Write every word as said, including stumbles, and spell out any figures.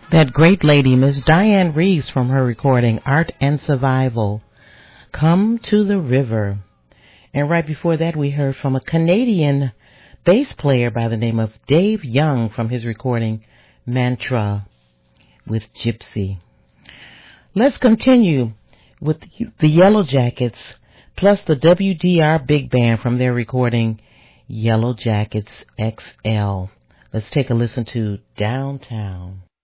That great lady, Miss Diane Reeves, from her recording Art and Survival, Come to the River. And right before that, we heard from a Canadian bass player by the name of Dave Young from his recording Mantra with Gypsy. Let's continue with the Yellow Jackets plus the W D R Big Band from their recording Yellow Jackets X L. Let's take a listen to Downtown.